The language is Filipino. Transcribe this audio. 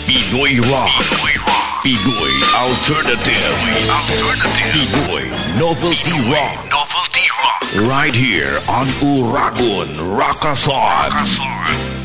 Pinoy Rock. Pinoy Alternative. Pinoy Novelty Rock. Right here on Uragon Rockathon.